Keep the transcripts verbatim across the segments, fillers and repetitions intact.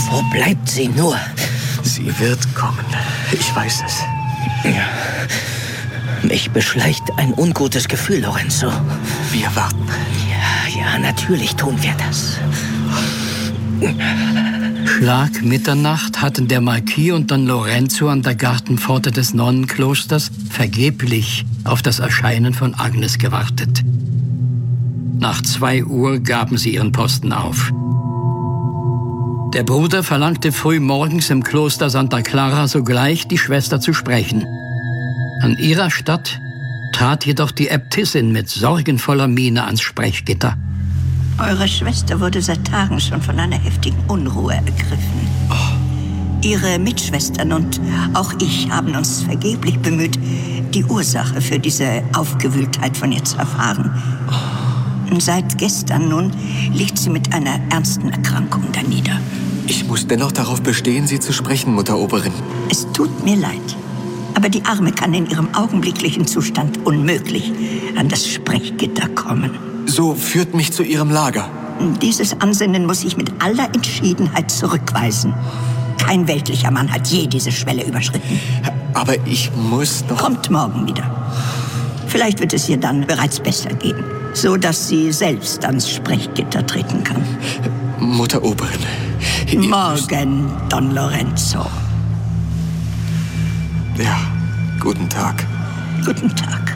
Wo bleibt sie nur? Sie wird kommen. Ich weiß es. Ja. Mich beschleicht ein ungutes Gefühl, Lorenzo. Wir warten. Ja, ja, natürlich tun wir das. Schlag Mitternacht hatten der Marquis und Don Lorenzo an der Gartenpforte des Nonnenklosters vergeblich auf das Erscheinen von Agnes gewartet. Nach zwei Uhr gaben sie ihren Posten auf. Der Bruder verlangte früh morgens im Kloster Santa Clara sogleich die Schwester zu sprechen. An ihrer Statt trat jedoch die Äbtissin mit sorgenvoller Miene ans Sprechgitter. Eure Schwester wurde seit Tagen schon von einer heftigen Unruhe ergriffen. Oh. Ihre Mitschwestern und auch ich haben uns vergeblich bemüht, die Ursache für diese Aufgewühltheit von ihr zu erfahren. Oh. Seit gestern nun liegt sie mit einer ernsten Erkrankung danieder. Ich muss dennoch darauf bestehen, Sie zu sprechen, Mutter Oberin. Es tut mir leid, aber die Arme kann in ihrem augenblicklichen Zustand unmöglich an das Sprechgitter kommen. So führt mich zu Ihrem Lager. Dieses Ansinnen muss ich mit aller Entschiedenheit zurückweisen. Kein weltlicher Mann hat je diese Schwelle überschritten. Aber ich muss doch... Kommt morgen wieder. Vielleicht wird es ihr dann bereits besser gehen, so dass sie selbst ans Sprechgitter treten kann. Mutter Oberin... Morgen, Don Lorenzo. Ja, guten Tag. Guten Tag.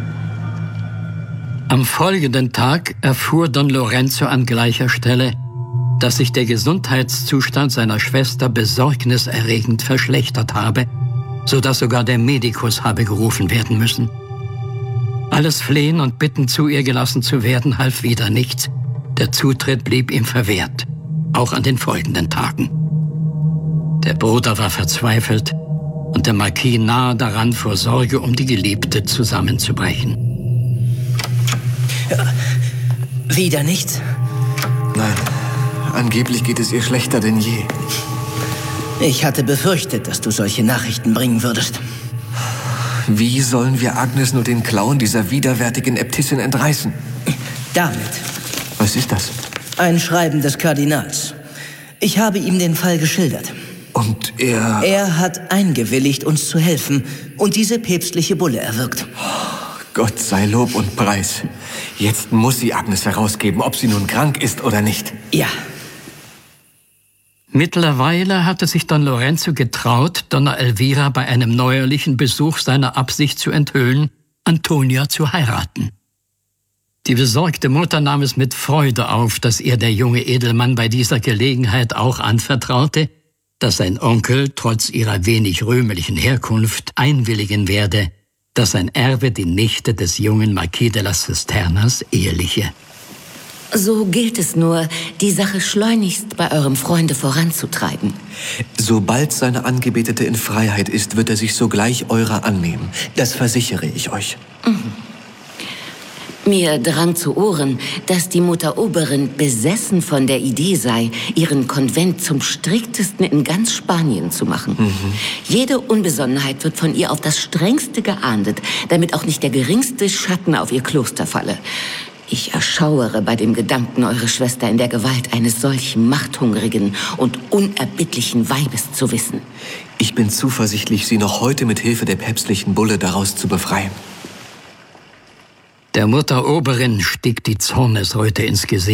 Am folgenden Tag erfuhr Don Lorenzo an gleicher Stelle, dass sich der Gesundheitszustand seiner Schwester besorgniserregend verschlechtert habe, so dass sogar der Medikus habe gerufen werden müssen. Alles Flehen und Bitten, zu ihr gelassen zu werden, half wieder nichts. Der Zutritt blieb ihm verwehrt, auch an den folgenden Tagen. Der Bruder war verzweifelt und der Marquis nahe daran, vor Sorge um die Geliebte zusammenzubrechen. Ja, wieder nichts? Nein, angeblich geht es ihr schlechter denn je. Ich hatte befürchtet, dass du solche Nachrichten bringen würdest. Wie sollen wir Agnes nur den Klauen dieser widerwärtigen Äbtissin entreißen? Damit. Was ist das? Ein Schreiben des Kardinals. Ich habe ihm den Fall geschildert. Und er... Er hat eingewilligt, uns zu helfen und diese päpstliche Bulle erwirkt. Gott sei Lob und Preis. Jetzt muss sie Agnes herausgeben, ob sie nun krank ist oder nicht. Ja. Mittlerweile hatte sich Don Lorenzo getraut, Donna Elvira bei einem neuerlichen Besuch seiner Absicht zu enthüllen, Antonia zu heiraten. Die besorgte Mutter nahm es mit Freude auf, dass ihr der junge Edelmann bei dieser Gelegenheit auch anvertraute, dass sein Onkel trotz ihrer wenig rühmlichen Herkunft einwilligen werde, dass sein Erbe die Nichte des jungen Marquis de las Cisternas eheliche. So gilt es nur, die Sache schleunigst bei eurem Freunde voranzutreiben. Sobald seine Angebetete in Freiheit ist, wird er sich sogleich eurer annehmen. Das versichere ich euch. Mhm. Mir drang zu Ohren, dass die Mutter Oberin besessen von der Idee sei, ihren Konvent zum striktesten in ganz Spanien zu machen. Mhm. Jede Unbesonnenheit wird von ihr auf das Strengste geahndet, damit auch nicht der geringste Schatten auf ihr Kloster falle. Ich erschauere bei dem Gedanken, eure Schwester in der Gewalt eines solch machthungrigen und unerbittlichen Weibes zu wissen. Ich bin zuversichtlich, sie noch heute mit Hilfe der päpstlichen Bulle daraus zu befreien. Der Mutter Oberin stieg die Zornesröte ins Gesicht.